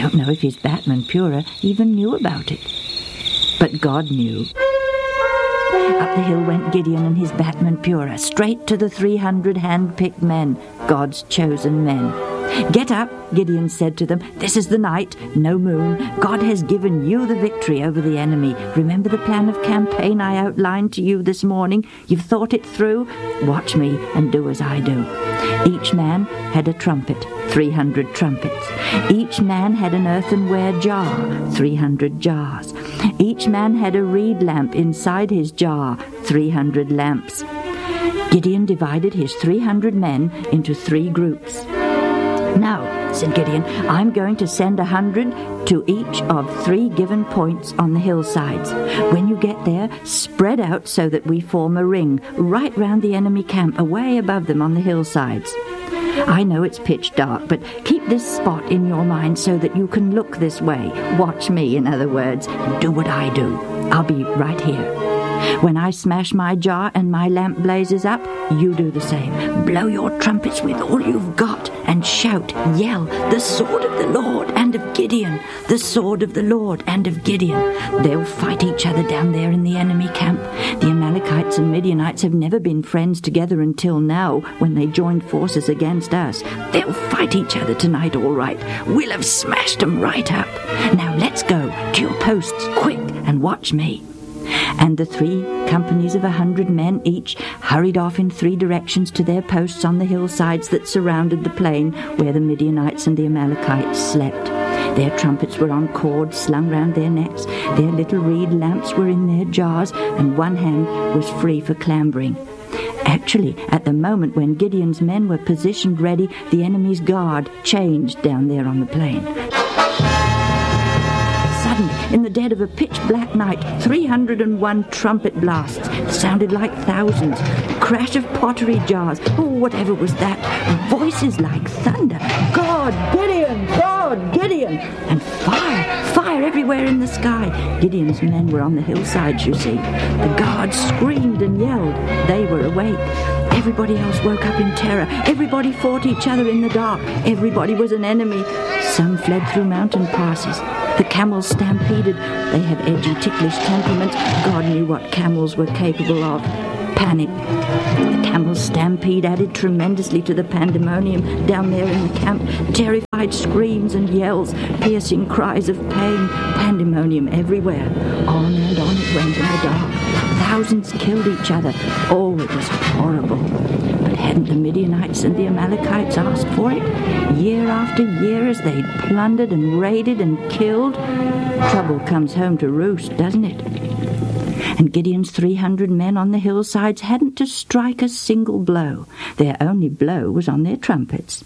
don't know if his Batman Pura even knew about it. But God knew. Up the hill went Gideon and his Batman Pura, straight to the 300 hand-picked men, God's chosen men. "Get up," Gideon said to them. "This is the night, no moon. God has given you the victory over the enemy. Remember the plan of campaign I outlined to you this morning? You've thought it through? Watch me and do as I do." Each man had a trumpet, 300 trumpets. Each man had an earthenware jar, 300 jars. Each man had a reed lamp inside his jar, 300 lamps. Gideon divided his 300 men into 3 groups. "Now," said Gideon, "I'm going to send 100 to each of 3 given points on the hillsides. When you get there, spread out so that we form a ring right round the enemy camp, away above them on the hillsides. I know it's pitch dark, but keep this spot in your mind so that you can look this way. Watch me, in other words. Do what I do. I'll be right here. When I smash my jar and my lamp blazes up, you do the same. Blow your trumpets with all you've got and shout, yell, 'The sword of the Lord and of Gideon! The sword of the Lord and of Gideon!' They'll fight each other down there in the enemy camp. The Amalekites and Midianites have never been friends together until now, when they joined forces against us. They'll fight each other tonight, all right. We'll have smashed 'em right up. Now let's go to your posts, quick, and watch me." And the 3 companies of 100 men each hurried off in 3 directions to their posts on the hillsides that surrounded the plain where the Midianites and the Amalekites slept. Their trumpets were on cords slung round their necks, their little reed lamps were in their jars, and one hand was free for clambering. Actually, at the moment when Gideon's men were positioned ready, the enemy's guard changed down there on the plain. Suddenly, in the dead of a pitch-black night, 301 trumpet blasts sounded like thousands. Crash of pottery jars. Oh, whatever was that? Voices like thunder. "God, Gideon! God, Gideon!" And fire everywhere in the sky. Gideon's men were on the hillsides, you see. The guards screamed and yelled. They were awake. Everybody else woke up in terror. Everybody fought each other in the dark. Everybody was an enemy. Some fled through mountain passes. The camels stampeded. They have edgy, ticklish temperaments. God knew what camels were capable of. Panic. The camels' stampede added tremendously to the pandemonium down there in the camp. Terrified screams and yells, piercing cries of pain, pandemonium everywhere. On and on it went in the dark. Thousands killed each other. Oh, it was horrible. But hadn't the Midianites and the Amalekites asked for it? Year after year, as they'd plundered and raided and killed, trouble comes home to roost, doesn't it? And Gideon's 300 men on the hillsides hadn't to strike a single blow. Their only blow was on their trumpets.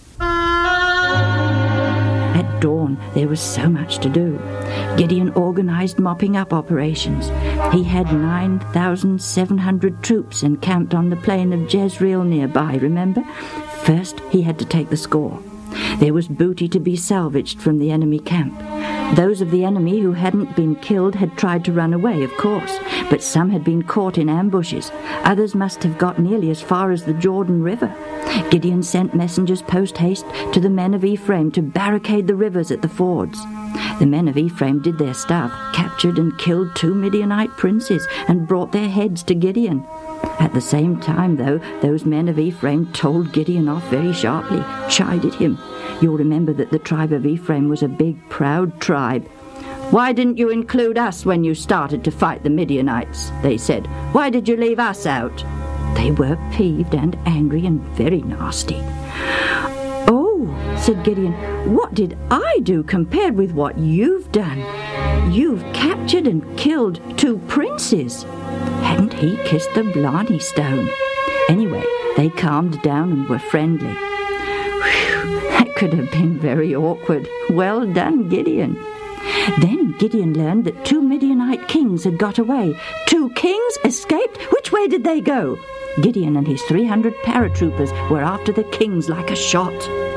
At dawn, there was so much to do. Gideon organized mopping-up operations. He had 9,700 troops encamped on the plain of Jezreel nearby, remember? First, he had to take the score. There was booty to be salvaged from the enemy camp. Those of the enemy who hadn't been killed had tried to run away, of course, but some had been caught in ambushes. Others must have got nearly as far as the Jordan River. Gideon sent messengers post-haste to the men of Ephraim to barricade the rivers at the fords. The men of Ephraim did their stuff, captured and killed 2 Midianite princes, and brought their heads to Gideon. At the same time, though, those men of Ephraim told Gideon off very sharply, chided him. You'll remember that the tribe of Ephraim was a big, proud tribe. "Why didn't you include us when you started to fight the Midianites?" they said. "Why did you leave us out?" They were peeved and angry and very nasty. "Oh," said Gideon, "what did I do compared with what you've done? You've captured and killed 2 princes." Hadn't he kissed the Blarney Stone? Anyway, they calmed down and were friendly. Whew, that could have been very awkward. Well done, Gideon. Then Gideon learned that 2 Midianite kings had got away. 2 kings escaped? Which way did they go? Gideon and his 300 paratroopers were after the kings like a shot.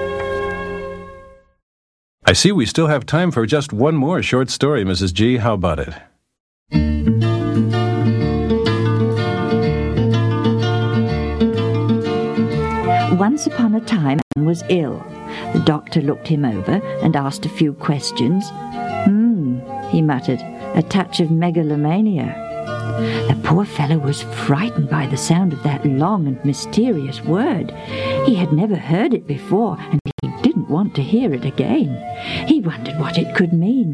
I see we still have time for just one more short story, Mrs. G. How about it? Once upon a time, a man was ill. The doctor looked him over and asked a few questions. He muttered, a touch of megalomania. The poor fellow was frightened by the sound of that long and mysterious word. He had never heard it before, and he didn't want to hear it again. He wondered what it could mean.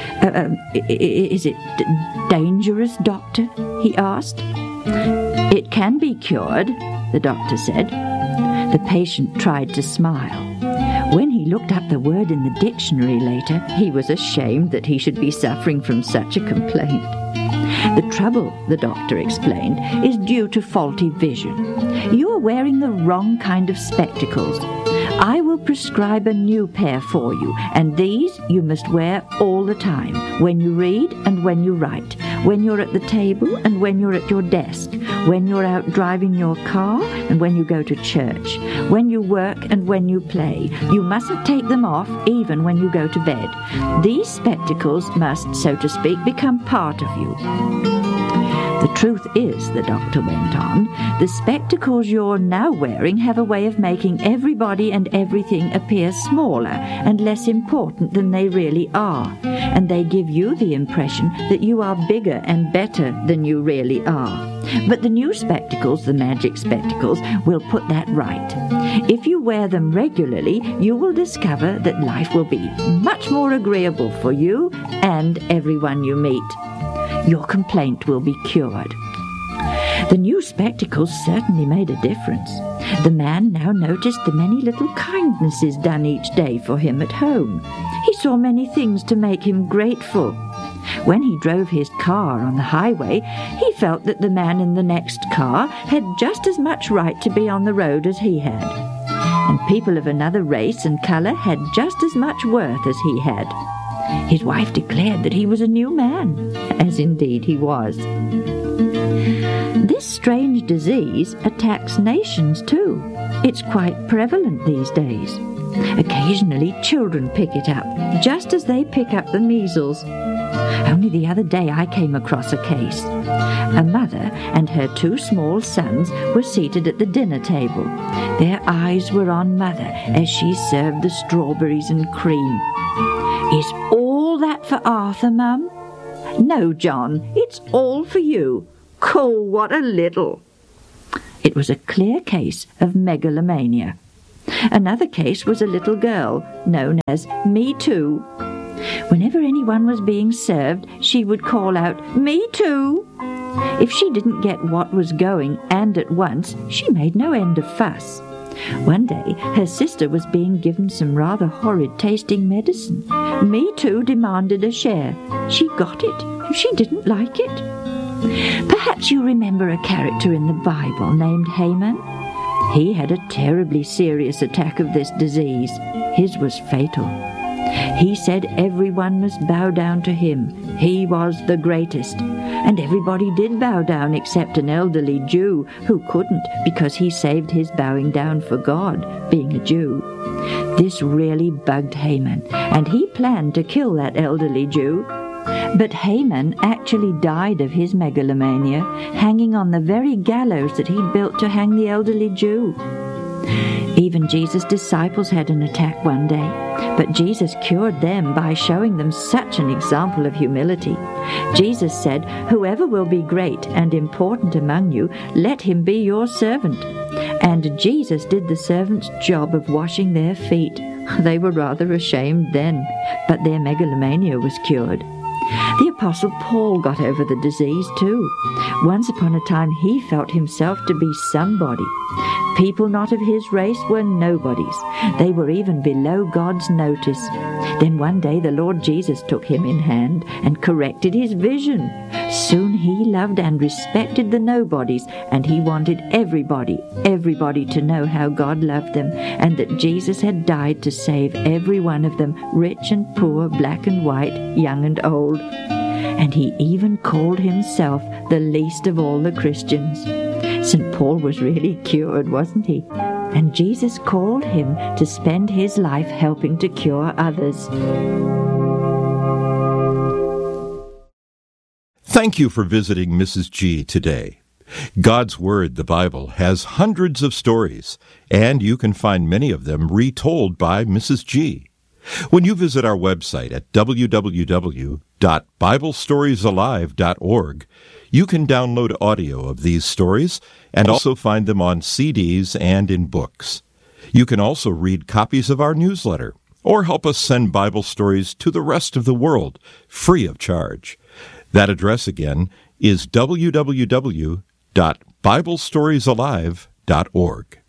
Is it dangerous, doctor? He asked. It can be cured, the doctor said. The patient tried to smile. When he looked up the word in the dictionary later, he was ashamed that he should be suffering from such a complaint. The trouble, the doctor explained, is due to faulty vision. You are wearing the wrong kind of spectacles. I will prescribe a new pair for you, and these you must wear all the time, when you read and when you write, when you're at the table and when you're at your desk, when you're out driving your car and when you go to church, when you work and when you play. You mustn't take them off even when you go to bed. These spectacles must, so to speak, become part of you. The truth is, the doctor went on, the spectacles you're now wearing have a way of making everybody and everything appear smaller and less important than they really are, and they give you the impression that you are bigger and better than you really are. But the new spectacles, the magic spectacles, will put that right. If you wear them regularly, you will discover that life will be much more agreeable for you and everyone you meet. Your complaint will be cured. The new spectacles certainly made a difference. The man now noticed the many little kindnesses done each day for him at home. He saw many things to make him grateful. When he drove his car on the highway, he felt that the man in the next car had just as much right to be on the road as he had. And people of another race and colour had just as much worth as he had. His wife declared that he was a new man, as indeed he was. This strange disease attacks nations too. It's quite prevalent these days. Occasionally children pick it up, just as they pick up the measles. Only the other day I came across a case. A mother and her two small sons were seated at the dinner table. Their eyes were on Mother as she served the strawberries and cream. Is all that for Arthur, Mum? No, John, it's all for you. Cool, what a little. It was a clear case of megalomania. Another case was a little girl known as Me Too. Whenever anyone was being served, she would call out, Me too. If she didn't get what was going and at once, she made no end of fuss. One day, her sister was being given some rather horrid-tasting medicine. Me Too demanded a share. She got it, and she didn't like it. Perhaps you remember a character in the Bible named Haman? He had a terribly serious attack of this disease. His was fatal. He said everyone must bow down to him. He was the greatest. And everybody did bow down except an elderly Jew who couldn't because he saved his bowing down for God, being a Jew. This really bugged Haman, and he planned to kill that elderly Jew. But Haman actually died of his megalomania, hanging on the very gallows that he'd built to hang the elderly Jew. Even Jesus' disciples had an attack one day, but Jesus cured them by showing them such an example of humility. Jesus said, "Whoever will be great and important among you, let him be your servant." And Jesus did the servant's job of washing their feet. They were rather ashamed then, but their megalomania was cured. The Apostle Paul got over the disease too. Once upon a time he felt himself to be somebody. People not of his race were nobodies. They were even below God's notice. Then one day the Lord Jesus took him in hand and corrected his vision. Soon he loved and respected the nobodies, and he wanted everybody to know how God loved them, and that Jesus had died to save every one of them, rich and poor, black and white, young and old. And he even called himself the least of all the Christians. St. Paul was really cured, wasn't he? And Jesus called him to spend his life helping to cure others. Thank you for visiting Mrs. G today. God's Word, the Bible, has hundreds of stories, and you can find many of them retold by Mrs. G. When you visit our website at www.biblestoriesalive.org, you can download audio of these stories and also find them on CDs and in books. You can also read copies of our newsletter or help us send Bible stories to the rest of the world free of charge. That address again is www.biblestoriesalive.org.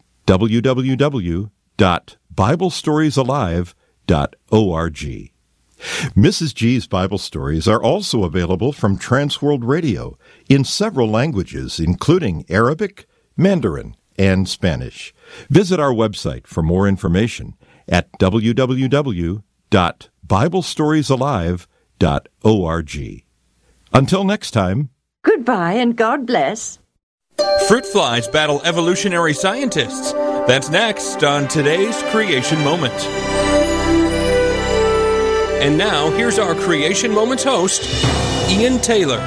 www.biblestoriesalive.org. Mrs. G's Bible stories are also available from Transworld Radio in several languages, including Arabic, Mandarin, and Spanish. Visit our website for more information at www.biblestoriesalive.org. Until next time. Goodbye and God bless. Fruit flies battle evolutionary scientists. That's next on today's Creation Moment. And now, here's our Creation Moments host, Ian Taylor.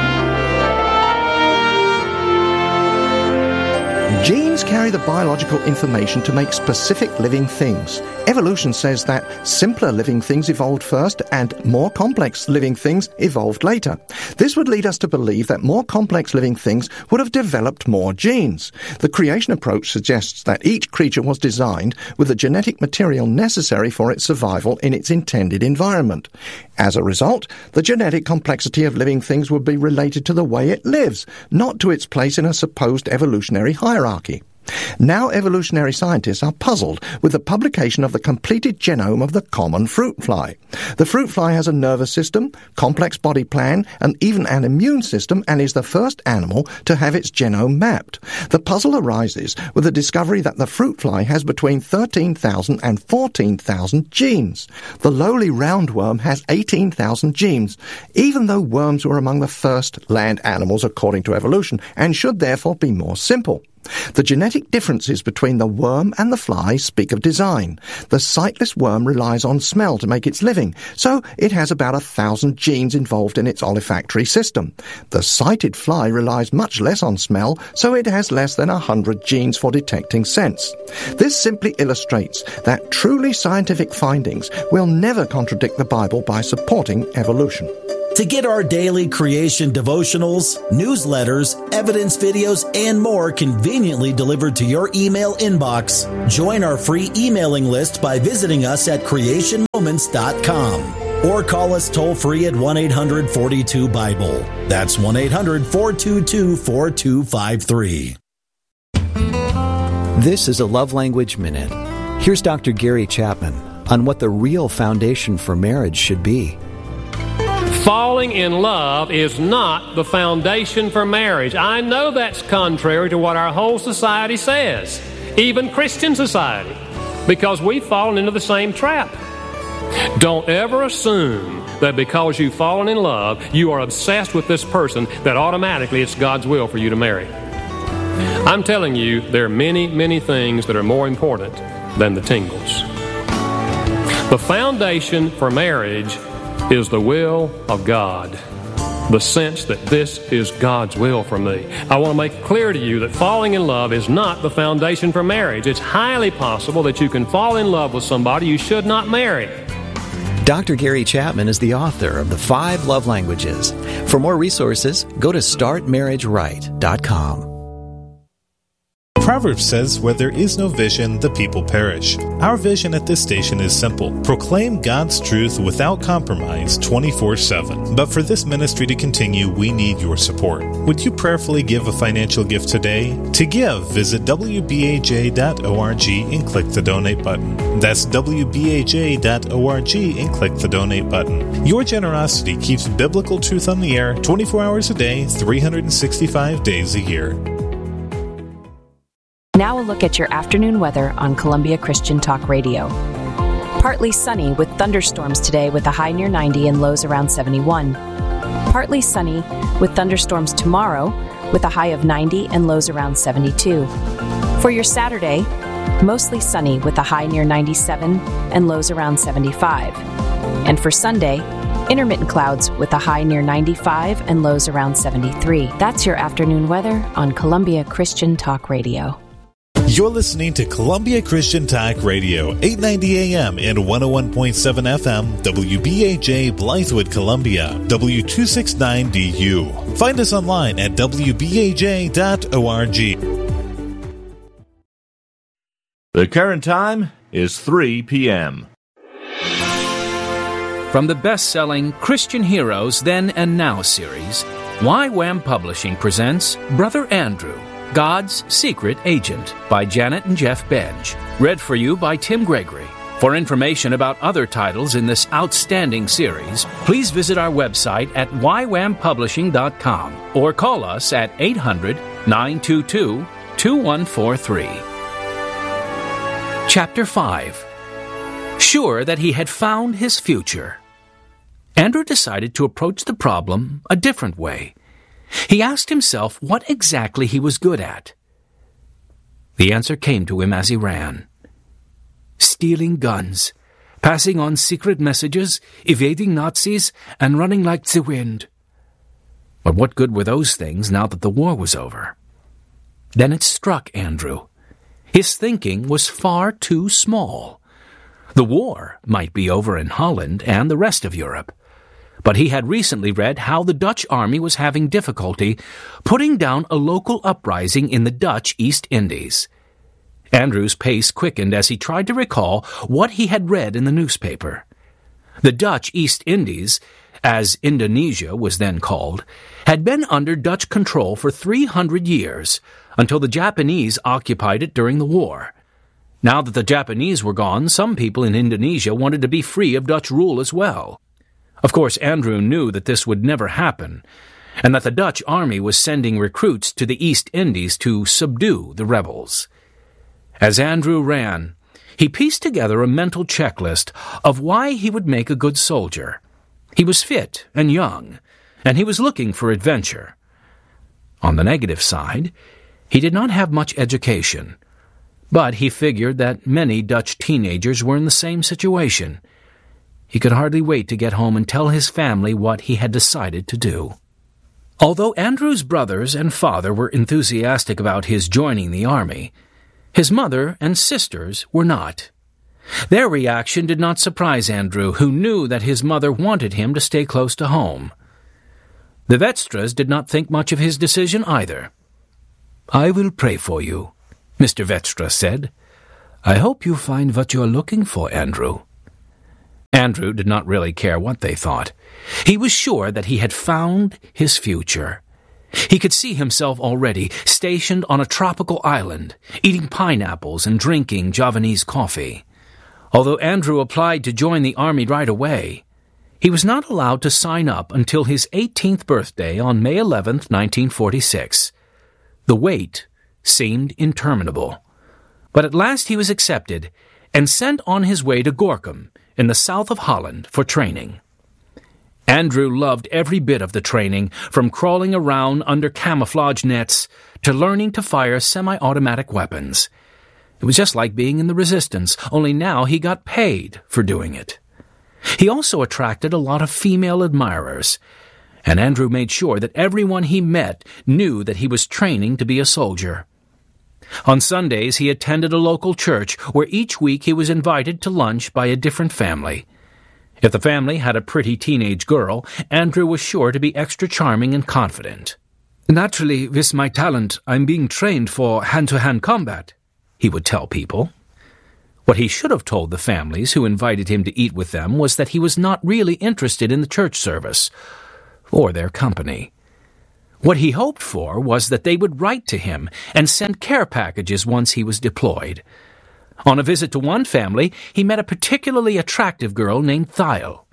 Genes carry the biological information to make specific living things. Evolution says that simpler living things evolved first and more complex living things evolved later. This would lead us to believe that more complex living things would have developed more genes. The creation approach suggests that each creature was designed with the genetic material necessary for its survival in its intended environment. As a result, the genetic complexity of living things would be related to the way it lives, not to its place in a supposed evolutionary hierarchy. Now evolutionary scientists are puzzled with the publication of the completed genome of the common fruit fly. The fruit fly has a nervous system, complex body plan, and even an immune system, and is the first animal to have its genome mapped. The puzzle arises with the discovery that the fruit fly has between 13,000 and 14,000 genes. The lowly roundworm has 18,000 genes, even though worms were among the first land animals according to evolution, and should therefore be more simple. The genetic differences between the worm and the fly speak of design. The sightless worm relies on smell to make its living, so it has about 1,000 genes involved in its olfactory system. The sighted fly relies much less on smell, so it has less than 100 genes for detecting scents. This simply illustrates that truly scientific findings will never contradict the Bible by supporting evolution. To get our daily creation devotionals, newsletters, evidence videos, and more conveniently delivered to your email inbox, join our free emailing list by visiting us at creationmoments.com or call us toll-free at 1-800-42-BIBLE. That's 1-800-422-4253. This is a Love Language Minute. Here's Dr. Gary Chapman on what the real foundation for marriage should be. Falling in love is not the foundation for marriage. I know that's contrary to what our whole society says, even Christian society, because we've fallen into the same trap. Don't ever assume that because you've fallen in love, you are obsessed with this person, that automatically it's God's will for you to marry. I'm telling you, there are many, many things that are more important than the tingles. The foundation for marriage is the will of God, the sense that this is God's will for me. I want to make it clear to you that falling in love is not the foundation for marriage. It's highly possible that you can fall in love with somebody you should not marry. Dr. Gary Chapman is the author of The 5 Love Languages. For more resources, go to startmarriageright.com. Proverbs says, where there is no vision, the people perish. Our vision at this station is simple. Proclaim God's truth without compromise 24/7. But for this ministry to continue, we need your support. Would you prayerfully give a financial gift today? To give, visit wbaj.org and click the donate button. That's wbaj.org and click the donate button. Your generosity keeps biblical truth on the air 24 hours a day, 365 days a year. Now a look at your afternoon weather on Columbia Christian Talk Radio. Partly sunny with thunderstorms today with a high near 90 and lows around 71. Partly sunny with thunderstorms tomorrow with a high of 90 and lows around 72. For your Saturday, mostly sunny with a high near 97 and lows around 75. And for Sunday, Intermittent clouds with a high near 95 and lows around 73. That's your afternoon weather on Columbia Christian Talk Radio. You're listening to Columbia Christian Talk Radio, 890 AM and 101.7 FM, WBAJ Blythewood, Columbia, W269DU. Find us online at WBAJ.org. The current time is 3 p.m. From the best-selling Christian Heroes Then and Now series, YWAM Publishing presents Brother Andrew, God's Secret Agent by Janet and Jeff Benj. Read for you by Tim Gregory. For information about other titles in this outstanding series, please visit our website at ywampublishing.com or call us at 800-922-2143. Chapter 5. Sure that he had found his future, Andrew decided to approach the problem a different way. He asked himself what exactly he was good at. The answer came to him as he ran. Stealing guns, passing on secret messages, evading Nazis, and running like the wind. But what good were those things now that the war was over? Then it struck Andrew. His thinking was far too small. The war might be over in Holland and the rest of Europe, but he had recently read how the Dutch army was having difficulty putting down a local uprising in the Dutch East Indies. Andrew's pace quickened as he tried to recall what he had read in the newspaper. The Dutch East Indies, as Indonesia was then called, had been under Dutch control for 300 years, until the Japanese occupied it during the war. Now that the Japanese were gone, some people in Indonesia wanted to be free of Dutch rule as well. Of course, Andrew knew that this would never happen, and that the Dutch army was sending recruits to the East Indies to subdue the rebels. As Andrew ran, he pieced together a mental checklist of why he would make a good soldier. He was fit and young, and he was looking for adventure. On the negative side, he did not have much education, but he figured that many Dutch teenagers were in the same situation. He could hardly wait to get home and tell his family what he had decided to do. Although Andrew's brothers and father were enthusiastic about his joining the army, his mother and sisters were not. Their reaction did not surprise Andrew, who knew that his mother wanted him to stay close to home. The Vetstras did not think much of his decision either. "I will pray for you," Mr. Vetstra said. "I hope you find what you are looking for, Andrew." Andrew did not really care what they thought. He was sure that he had found his future. He could see himself already stationed on a tropical island, eating pineapples and drinking Javanese coffee. Although Andrew applied to join the army right away, he was not allowed to sign up until his 18th birthday on May 11, 1946. The wait seemed interminable. But at last he was accepted and sent on his way to Gorkum, in the south of Holland, for training. Andrew loved every bit of the training, from crawling around under camouflage nets to learning to fire semi-automatic weapons. It was just like being in the Resistance, only now he got paid for doing it. He also attracted a lot of female admirers, and Andrew made sure that everyone he met knew that he was training to be a soldier. On Sundays, he attended a local church where each week he was invited to lunch by a different family. If the family had a pretty teenage girl, Andrew was sure to be extra charming and confident. "Naturally, with my talent, I'm being trained for hand-to-hand combat," he would tell people. What he should have told the families who invited him to eat with them was that he was not really interested in the church service or their company. What he hoped for was that they would write to him and send care packages once he was deployed. On a visit to one family, he met a particularly attractive girl named Thiel.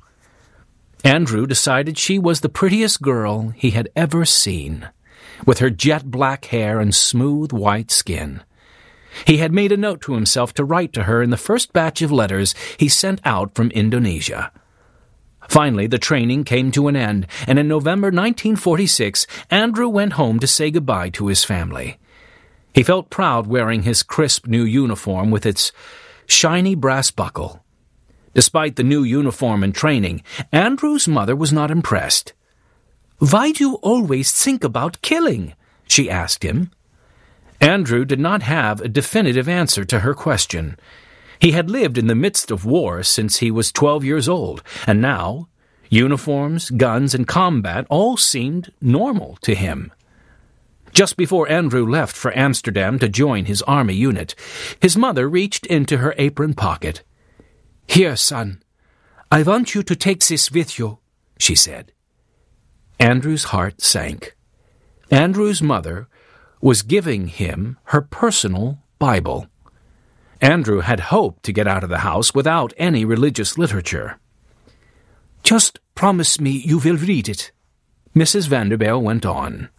Andrew decided she was the prettiest girl he had ever seen, with her jet-black hair and smooth white skin. He had made a note to himself to write to her in the first batch of letters he sent out from Indonesia. Finally, the training came to an end, and in November 1946, Andrew went home to say goodbye to his family. He felt proud wearing his crisp new uniform with its shiny brass buckle. Despite the new uniform and training, Andrew's mother was not impressed. "Why do you always think about killing?" she asked him. Andrew did not have a definitive answer to her question. He had lived in the midst of war since he was 12 years old, and now uniforms, guns, and combat all seemed normal to him. Just before Andrew left for Amsterdam to join his army unit, his mother reached into her apron pocket. "Here, son, I want you to take this with you," she said. Andrew's heart sank. Andrew's mother was giving him her personal Bible. Andrew had hoped to get out of the house without any religious literature. "Just promise me you will read it," Mrs. Vanderbilt went on.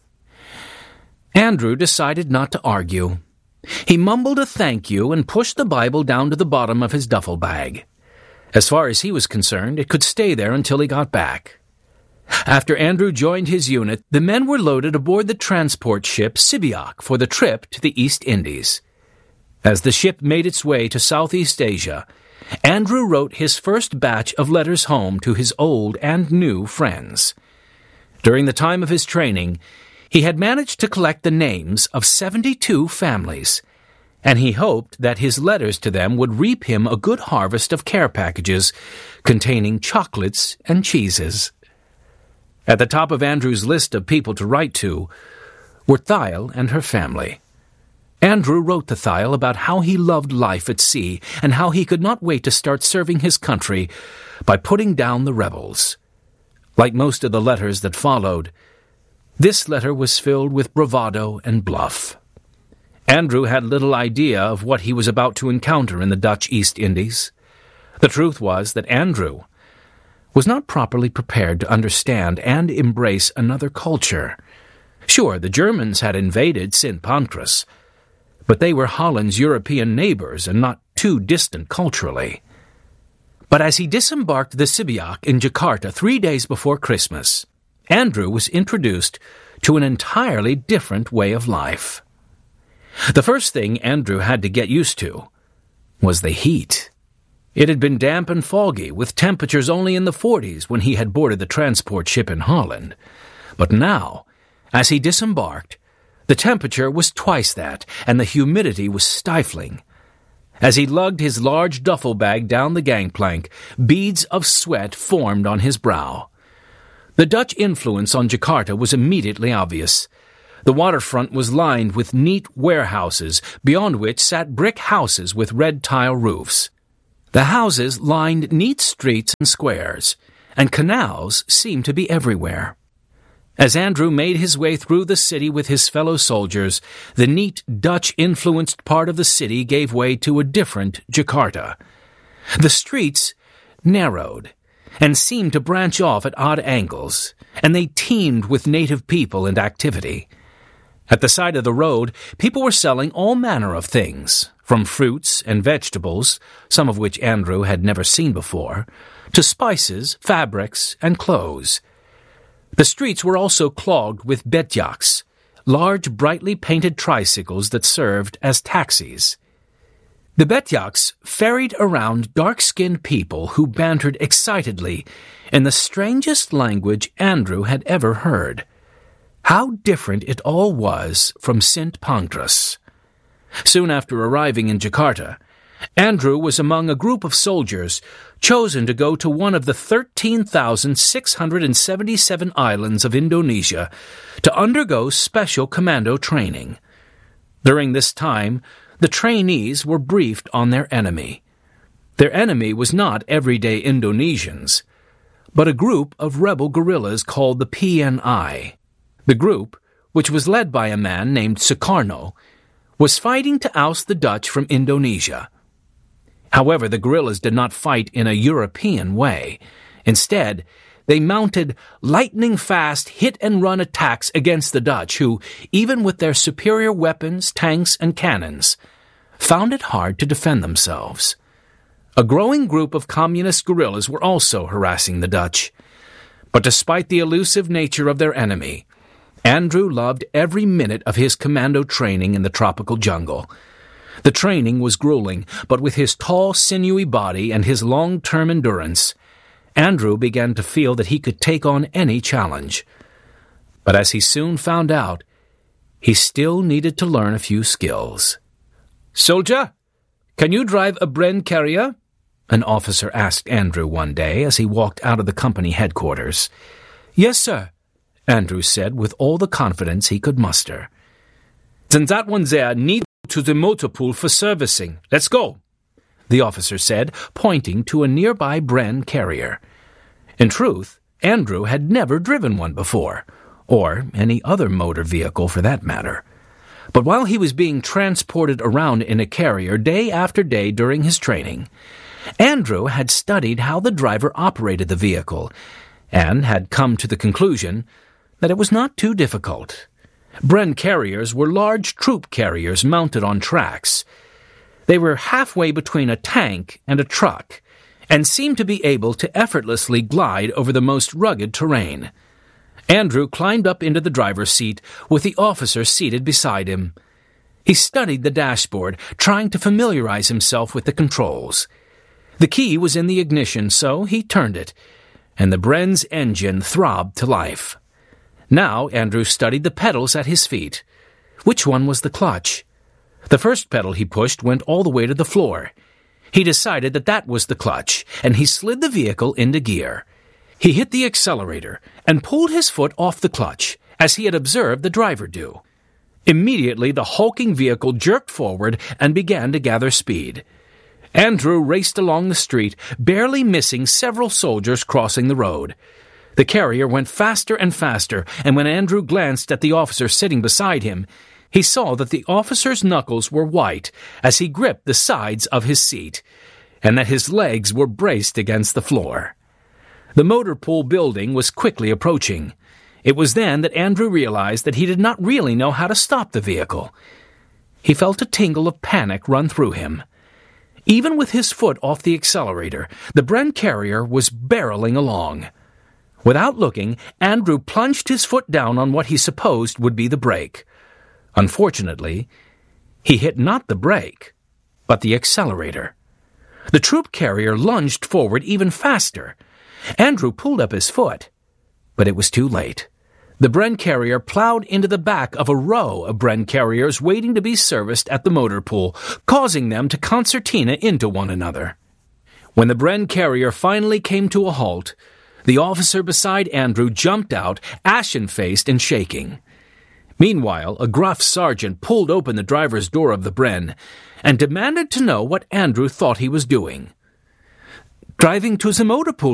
Andrew decided not to argue. He mumbled a thank you and pushed the Bible down to the bottom of his duffel bag. As far as he was concerned, it could stay there until he got back. After Andrew joined his unit, the men were loaded aboard the transport ship Sibiak for the trip to the East Indies. As the ship made its way to Southeast Asia, Andrew wrote his first batch of letters home to his old and new friends. During the time of his training, he had managed to collect the names of 72 families, and he hoped that his letters to them would reap him a good harvest of care packages containing chocolates and cheeses. At the top of Andrew's list of people to write to were Thiel and her family. Andrew wrote to Thiel about how he loved life at sea and how he could not wait to start serving his country by putting down the rebels. Like most of the letters that followed, this letter was filled with bravado and bluff. Andrew had little idea of what he was about to encounter in the Dutch East Indies. The truth was that Andrew was not properly prepared to understand and embrace another culture. Sure, the Germans had invaded St. Pancras, but they were Holland's European neighbors and not too distant culturally. But as he disembarked the Sibiak in Jakarta 3 days before Christmas, Andrew was introduced to an entirely different way of life. The first thing Andrew had to get used to was the heat. It had been damp and foggy, with temperatures only in the 40s when he had boarded the transport ship in Holland. But now, as he disembarked, the temperature was twice that, and the humidity was stifling. As he lugged his large duffel bag down the gangplank, beads of sweat formed on his brow. The Dutch influence on Jakarta was immediately obvious. The waterfront was lined with neat warehouses, beyond which sat brick houses with red tile roofs. The houses lined neat streets and squares, and canals seemed to be everywhere. As Andrew made his way through the city with his fellow soldiers, the neat Dutch-influenced part of the city gave way to a different Jakarta. The streets narrowed and seemed to branch off at odd angles, and they teemed with native people and activity. At the side of the road, people were selling all manner of things, from fruits and vegetables, some of which Andrew had never seen before, to spices, fabrics, and clothes. The streets were also clogged with betjaks, large brightly painted tricycles that served as taxis. The betjaks ferried around dark-skinned people who bantered excitedly in the strangest language Andrew had ever heard. How different it all was from St. Pancras. Soon after arriving in Jakarta, Andrew was among a group of soldiers chosen to go to one of the 13,677 islands of Indonesia to undergo special commando training. During this time, the trainees were briefed on their enemy. Their enemy was not everyday Indonesians, but a group of rebel guerrillas called the PNI. The group, which was led by a man named Sukarno, was fighting to oust the Dutch from Indonesia. However, the guerrillas did not fight in a European way. Instead, they mounted lightning-fast hit-and-run attacks against the Dutch, who, even with their superior weapons, tanks, and cannons, found it hard to defend themselves. A growing group of communist guerrillas were also harassing the Dutch. But despite the elusive nature of their enemy, Andrew loved every minute of his commando training in the tropical jungle. The training was grueling, but with his tall, sinewy body and his long-term endurance, Andrew began to feel that he could take on any challenge. But as he soon found out, he still needed to learn a few skills. "Soldier, can you drive a Bren carrier?" an officer asked Andrew one day as he walked out of the company headquarters. "Yes, sir," Andrew said with all the confidence he could muster. "Then that one there needs to the motor pool for servicing. Let's go," the officer said, pointing to a nearby Bren carrier. In truth, Andrew had never driven one before, or any other motor vehicle for that matter. But while he was being transported around in a carrier day after day during his training, Andrew had studied how the driver operated the vehicle and had come to the conclusion that it was not too difficult. Bren carriers were large troop carriers mounted on tracks. They were halfway between a tank and a truck and seemed to be able to effortlessly glide over the most rugged terrain. Andrew climbed up into the driver's seat with the officer seated beside him. He studied the dashboard, trying to familiarize himself with the controls. The key was in the ignition, so he turned it, and the Bren's engine throbbed to life. Now Andrew studied the pedals at his feet. Which one was the clutch? The first pedal he pushed went all the way to the floor. He decided that was the clutch, and he slid the vehicle into gear. He hit the accelerator and pulled his foot off the clutch, as he had observed the driver do. Immediately, the hulking vehicle jerked forward and began to gather speed. Andrew raced along the street, barely missing several soldiers crossing the road. The carrier went faster and faster, and when Andrew glanced at the officer sitting beside him, he saw that the officer's knuckles were white as he gripped the sides of his seat, and that his legs were braced against the floor. The motor pool building was quickly approaching. It was then that Andrew realized that he did not really know how to stop the vehicle. He felt a tingle of panic run through him. Even with his foot off the accelerator, the Bren carrier was barreling along. Without looking, Andrew plunged his foot down on what he supposed would be the brake. Unfortunately, he hit not the brake, but the accelerator. The troop carrier lunged forward even faster. Andrew pulled up his foot, but it was too late. The Bren carrier plowed into the back of a row of Bren carriers waiting to be serviced at the motor pool, causing them to concertina into one another. When the Bren carrier finally came to a halt, the officer beside Andrew jumped out, ashen-faced and shaking. Meanwhile, a gruff sergeant pulled open the driver's door of the Bren and demanded to know what Andrew thought he was doing. "Driving to the motor pool,